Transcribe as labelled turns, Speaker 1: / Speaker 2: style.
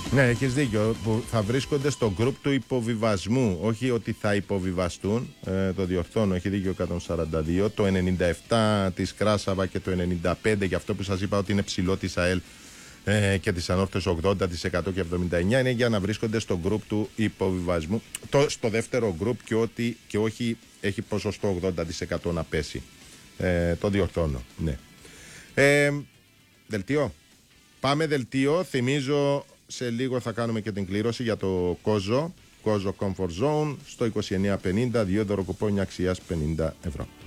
Speaker 1: Ναι, έχεις δίκιο. Που θα βρίσκονται στο γκρουπ του υποβιβασμού. Όχι ότι θα υποβιβαστούν. Το διορθώνω, έχει δίκιο 142. Το 97 της Κράσαβα και το 95, για αυτό που σας είπα ότι είναι ψηλό της ΑΕΛ και της Ανόρθωσης 80% και 79, είναι για να βρίσκονται στο γκρουπ του υποβιβασμού. Στο δεύτερο γκρουπ και όχι έχει ποσοστό 80% να πέσει. Το διορθώνω. Ναι. Δελτίο. Πάμε δελτίο. Θυμίζω σε λίγο θα κάνουμε και την κλήρωση για το Κόζο Comfort Zone στο 2950, 2 δωροκουπόνια αξίας 50 ευρώ.